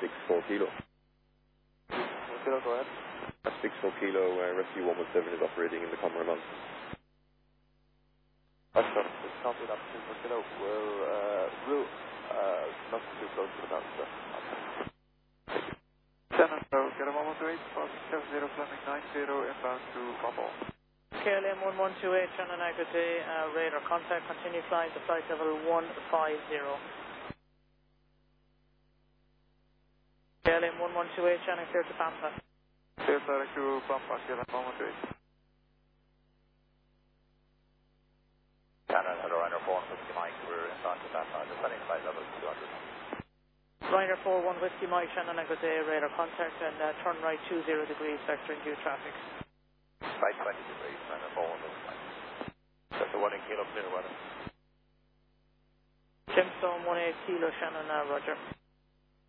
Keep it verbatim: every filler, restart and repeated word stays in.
six four kilo. Kilo, go ahead. That's six four kilo, uh, Rescue one one seven is operating in the Comora Mountains. Excellent. It's copy that six four kilo. We'll, uh, route, uh, not too close to the mountain, sir. Shannon, so get a one one two eight, seven zero Fleming nine zero inbound to Bomball. K L M one one two eight, Shannon Agate, uh, radar contact, continue flying to flight level one five zero. K L M one one two eight, Shannon clear to Pampa. Clear flight to Pampa, K L M one one two eight. Shannon, hello, Ryder four one Whiskey Mike, we're in front of Pampa, descending flight level two hundred. Ryder four one Whiskey Mike, Shannon Agate, radar contact, and uh, turn right two zero degrees, vector in due traffic. Right twenty degrees, Ryder four one Whiskey Mike. That's the one in kilo clear weather. Gemstone one eight kilo, Shannon, uh, Roger.